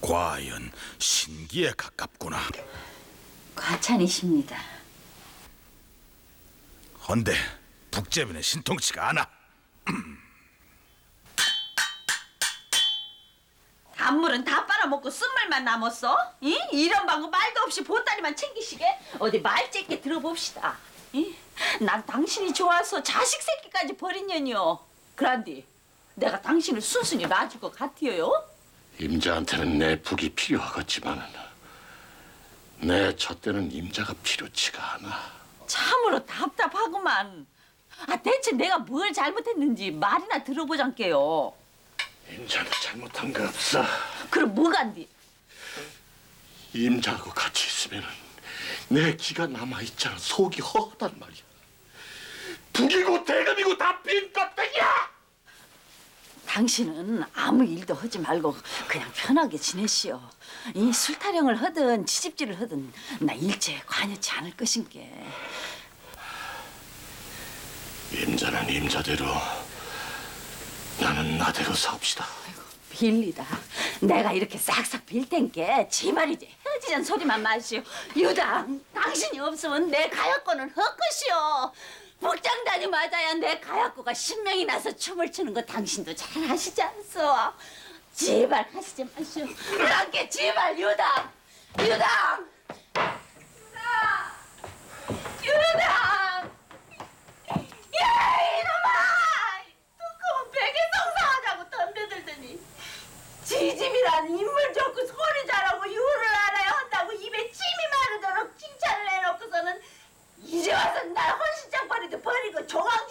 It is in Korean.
과연 신기에 가깝구나. 과찬이십니다. 헌데 북재민은 신통치가 않아. 단물은 다 빨아먹고 쓴말만 남았어? 이? 이런 방법 말도 없이 보따리만 챙기시게? 어디 말짧게 들어봅시다. 이? 난 당신이 좋아서 자식 새끼까지 버린 년이요. 그란디 내가 당신을 순순히 놔줄 것 같아요? 임자한테는 내 북이 필요하겠지만 내 젖대는 임자가 필요치가 않아. 참으로 답답하구만. 대체 내가 뭘 잘못했는지 말이나 들어보장게요. 임자는 잘못한 거 없어. 그럼 뭐간디? 임자하고 같이 있으면 내 기가 남아있잖아. 속이 허하단 말이야. 북이고 대금이고 다 빈 껍데기야. 당신은 아무 일도 하지 말고 그냥 편하게 지내시오. 이 술 타령을 하든 치집질을 하든 나 일체에 관여치 않을 것인게. 임자는 임자대로 나는 나대로 삽시다. 빌리다. 내가 이렇게 싹싹 빌 텐게 지 말이지 헤어지자는 소리만 마시오. 유당, 당신이 없으면 내 가야권은 헛것이오. 복장단이 맞아야 내 가야코가 신명이 나서 춤을 추는 거 당신도 잘 아시지 않소? 제발 하시지 마시오. 그랑께 제발 유당! 유당! 유당! 야 이놈아! 두꺼운 베개 성사하자고 덤벼들더니 지집이란 인물 좋고 소리 잘하고 유를 알아야 한다고 입에 침이 마르도록 칭찬을 해놓고서는 이제 와서 날 헌신장거리도 버리고 종한